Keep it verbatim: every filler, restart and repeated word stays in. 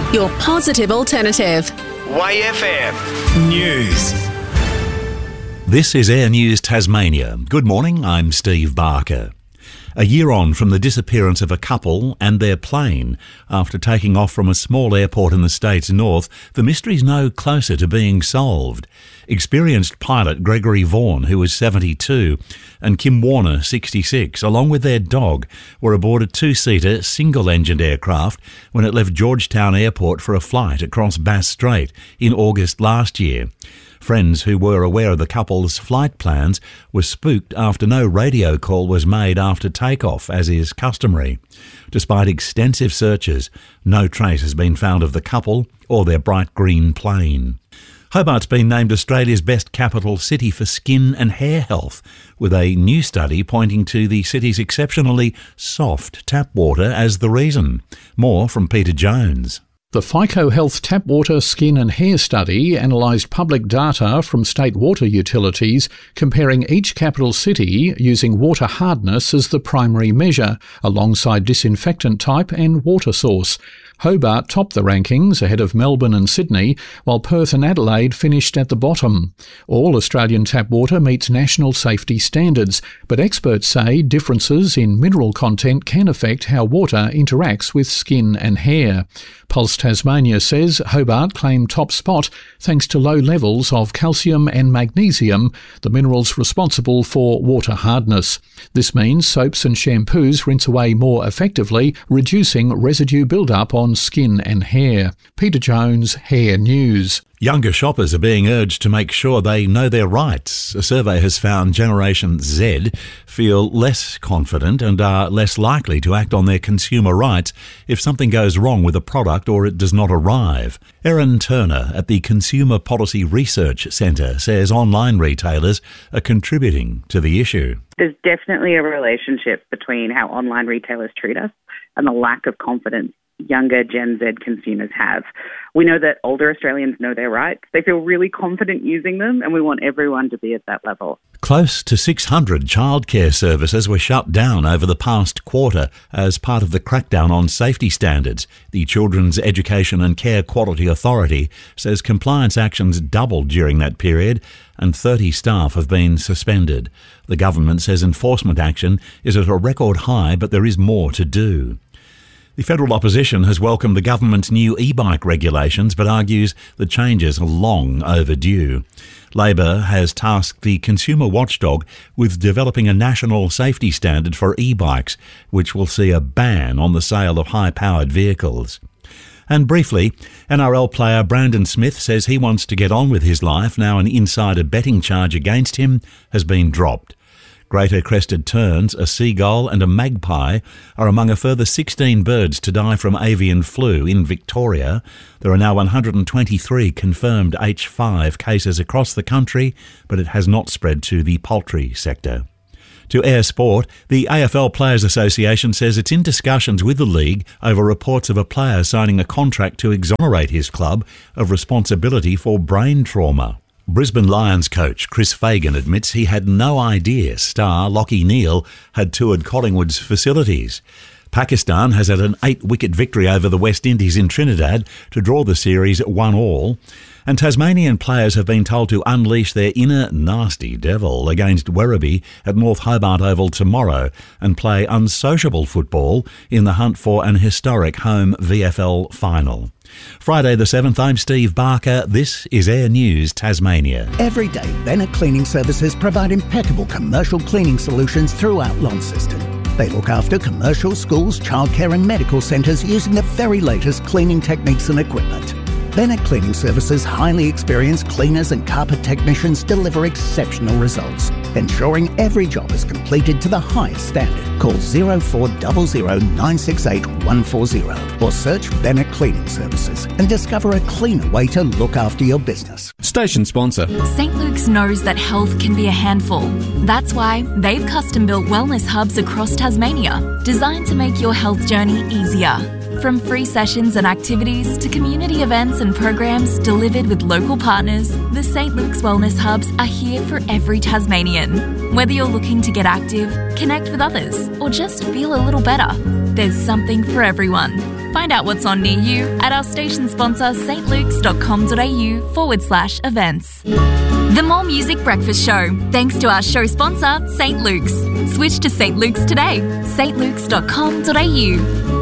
your positive alternative. Y F M News. This is Air News Tasmania. Good morning, I'm Steve Barker. A year on from the disappearance of a couple and their plane after taking off from a small airport in the state's north, the mystery's no closer to being solved. Experienced pilot Gregory Vaughan, who was seventy-two, and Kim Warner, sixty-six, along with their dog, were aboard a two-seater, single-engined aircraft when it left Georgetown Airport for a flight across Bass Strait in August last year. Friends who were aware of the couple's flight plans were spooked after no radio call was made after takeoff, as is customary. Despite extensive searches, no trace has been found of the couple or their bright green plane. Hobart's been named Australia's best capital city for skin and hair health, with a new study pointing to the city's exceptionally soft tap water as the reason. More from Peter Jones. The FICO Health Tap Water, Skin and Hair Study analysed public data from state water utilities, comparing each capital city using water hardness as the primary measure, alongside disinfectant type and water source. Hobart topped the rankings ahead of Melbourne and Sydney, while Perth and Adelaide finished at the bottom. All Australian tap water meets national safety standards, but experts say differences in mineral content can affect how water interacts with skin and hair. Pulse Tasmania says Hobart claimed top spot thanks to low levels of calcium and magnesium, the minerals responsible for water hardness. This means soaps and shampoos rinse away more effectively, reducing residue build-up on skin and hair. Peter Jones, Hair News. Younger shoppers are being urged to make sure they know their rights. A survey has found Generation Z feel less confident and are less likely to act on their consumer rights if something goes wrong with a product or it does not arrive. Erin Turner at the Consumer Policy Research Centre says online retailers are contributing to the issue. There's definitely a relationship between how online retailers treat us and the lack of confidence younger Gen Z consumers have. We know that older Australians know their rights. They feel really confident using them, and we want everyone to be at that level. Close to six hundred childcare services were shut down over the past quarter as part of the crackdown on safety standards. The Children's Education and Care Quality Authority says compliance actions doubled during that period and thirty staff have been suspended. The government says enforcement action is at a record high, but there is more to do. The federal opposition has welcomed the government's new e-bike regulations but argues the changes are long overdue. Labor has tasked the consumer watchdog with developing a national safety standard for e-bikes, which will see a ban on the sale of high-powered vehicles. And briefly, N R L player Brandon Smith says he wants to get on with his life now an insider betting charge against him has been dropped. Greater crested terns, a seagull and a magpie are among a further sixteen birds to die from avian flu in Victoria. There are now one hundred twenty-three confirmed H five cases across the country, but it has not spread to the poultry sector. To Air Sport, the A F L Players Association says it's in discussions with the league over reports of a player signing a contract to exonerate his club of responsibility for brain trauma. Brisbane Lions coach Chris Fagan admits he had no idea star Lachie Neale had toured Collingwood's facilities. Pakistan has had an eight-wicket victory over the West Indies in Trinidad to draw the series at one all. And Tasmanian players have been told to unleash their inner nasty devil against Werribee at North Hobart Oval tomorrow and play unsociable football in the hunt for an historic home V F L final. Friday the seventh, I'm Steve Barker. This is Air News Tasmania. Every day, Bennett Cleaning Services provide impeccable commercial cleaning solutions throughout Launceston. They look after commercial, schools, childcare and medical centres using the very latest cleaning techniques and equipment. Bennett Cleaning Services' highly experienced cleaners and carpet technicians deliver exceptional results, ensuring every job is completed to the highest standard. Call zero four zero zero nine six eight one four zero or search Bennett Cleaning Services and discover a cleaner way to look after your business. Station sponsor. Saint Luke's knows that health can be a handful. That's why they've custom-built wellness hubs across Tasmania, designed to make your health journey easier. From free sessions and activities to community events and programs delivered with local partners, the Saint Luke's Wellness Hubs are here for every Tasmanian. Whether you're looking to get active, connect with others, or just feel a little better, there's something for everyone. Find out what's on near you at our station sponsor stlukes.com.au forward slash events. The More Music Breakfast Show, thanks to our show sponsor, Saint Luke's. Switch to Saint Luke's today, s t lukes dot com dot a u.